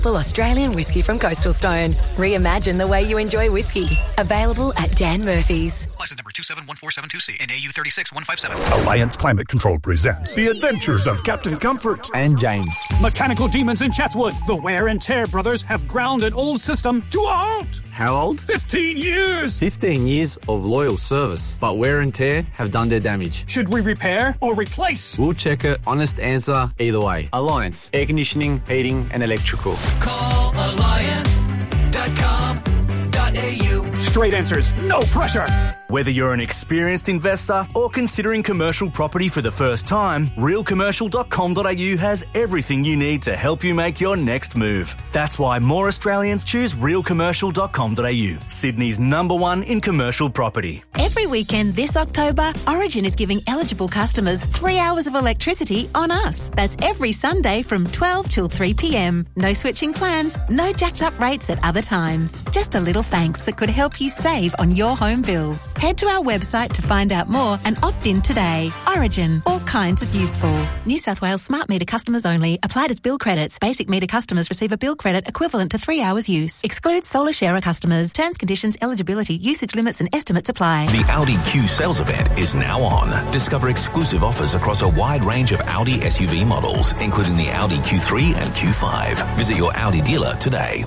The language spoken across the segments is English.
Full Australian whiskey from Coastal Stone. Reimagine the way you enjoy whiskey. Available at Dan Murphy's. License number 271472C and AU 36157. Alliance Climate Control presents The Adventures of Captain Comfort and James. Mechanical demons in Chatswood. The Wear and Tear brothers have ground an old system to a halt. How old? 15 years. 15 years of loyal service, but Wear and Tear have done their damage. Should we repair or replace? We'll check it. Honest answer either way. Alliance. Air conditioning, heating and electrical. Call alliance.com.au. Straight answers. No pressure. Whether you're an experienced investor or considering commercial property for the first time, realcommercial.com.au has everything you need to help you make your next move. That's why more Australians choose realcommercial.com.au, Sydney's #1 in commercial property. Every weekend this October, Origin is giving eligible customers 3 hours of electricity on us. That's every Sunday from 12 till 3 p.m. No switching plans, no jacked up rates at other times. Just a little thanks that could help you save on your home bills. Head to our website to find out more and opt in today. Origin, all kinds of useful. New South Wales smart meter customers only. Applied as bill credits. Basic meter customers receive a bill credit equivalent to 3 hours use. Excludes solar sharer customers. Terms, conditions, eligibility, usage limits and estimates apply. The Audi Q sales event is now on. Discover exclusive offers across a wide range of Audi SUV models, including the Audi Q3 and Q5. Visit your Audi dealer today.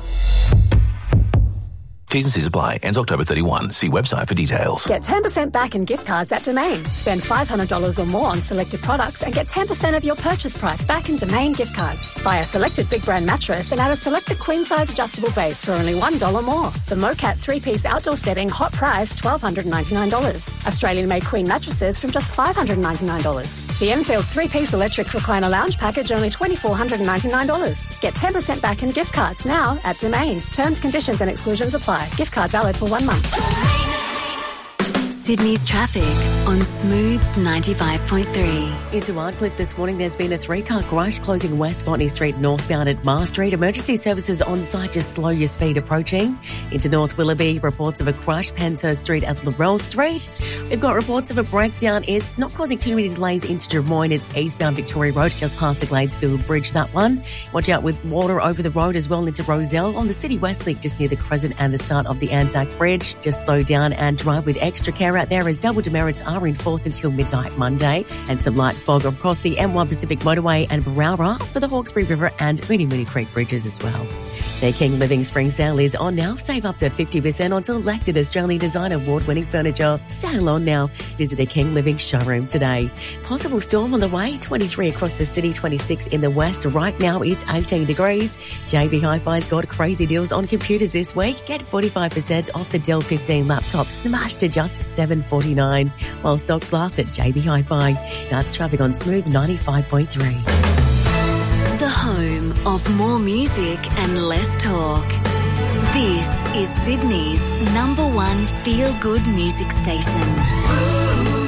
T's and C's apply. Ends October 31. See website for details. Get 10% back in gift cards at Domain. Spend $500 or more on selected products and get 10% of your purchase price back in Domain gift cards. Buy a selected big brand mattress and add a selected queen size adjustable base for only $1 more. The Mocat 3-piece outdoor setting, hot price $1,299. Australian made queen mattresses from just $599. The Enfield 3-piece electric recliner lounge package, only $2,499. Get 10% back in gift cards now at Domain. Terms, conditions and exclusions apply. Gift card valid for 1 month. Sydney's traffic on Smooth 95.3. Into Ardcliffe this morning, there's been a 3-car crash closing West Botany Street northbound at Mar Street. Emergency services on site, just slow your speed approaching. Into North Willoughby, reports of a crash, Penshurst Street at Laurel Street. We've got reports of a breakdown. It's not causing too many delays into Des Moines. It's eastbound Victoria Road, just past the Gladesfield Bridge, that one. Watch out with water over the road as well into Rozelle on the City West Link, just near the Crescent and the start of the Anzac Bridge. Just slow down and drive with extra care out there as double demerits are in force until midnight Monday, and some light fog across the M1 Pacific Motorway and Barowra for the Hawkesbury River and Mooney Creek bridges as well. Their King Living Spring Sale is on now. Save up to 50% on selected Australian design award-winning furniture. Sale on now. Visit a King Living showroom today. Possible storm on the way. 23 across the city, 26 in the west. Right now it's 18 degrees. JB Hi-Fi's got crazy deals on computers this week. Get 45% off the Dell 15 laptop, smashed to just $749, while stocks last at JB Hi-Fi. That's traffic on Smooth 95.3. The home of more music and less talk. This is Sydney's #1 feel-good music station. Smooth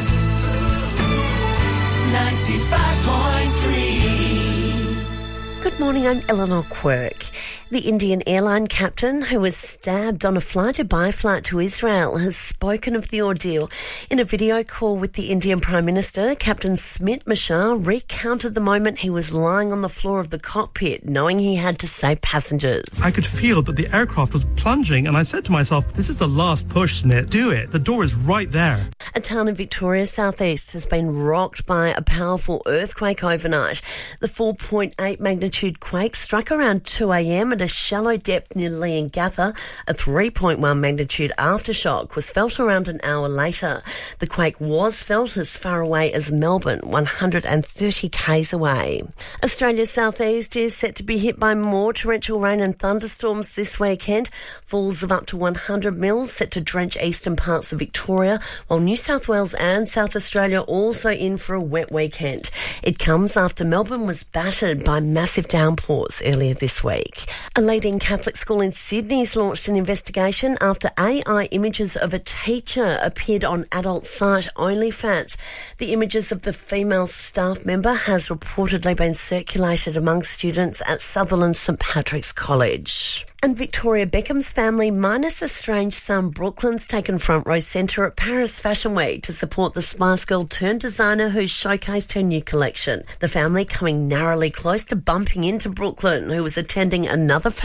95.3. Good morning, I'm Eleanor Quirk. The Indian airline captain who was stabbed on a fly-to-buy flight to Israel has spoken of the ordeal. In a video call with the Indian Prime Minister, Captain Smit Mishra recounted the moment he was lying on the floor of the cockpit, knowing he had to save passengers. I could feel that the aircraft was plunging, and I said to myself, this is the last push, Smit. Do it. The door is right there. A town in Victoria's southeast has been rocked by a powerful earthquake overnight. The 4.8 magnitude quake struck around 2 a.m. at a shallow depth near Leongatha. A 3.1 magnitude aftershock was felt around an hour later. The quake was felt as far away as Melbourne, 130 k's away. Australia's southeast is set to be hit by more torrential rain and thunderstorms this weekend. Falls of up to 100 mils set to drench eastern parts of Victoria, while New South Wales and South Australia also in for a wet weekend. It comes after Melbourne was battered by massive downpours earlier this week. A leading Catholic school in Sydney's launched an investigation after AI images of a teacher appeared on adult site OnlyFans. The images of the female staff member has reportedly been circulated among students at Sutherland St Patrick's College. And Victoria Beckham's family, minus estranged son Brooklyn's taken front row centre at Paris Fashion Week to support the Spice Girl turned designer who showcased her new collection. The family coming narrowly close to bumping into Brooklyn, who was attending another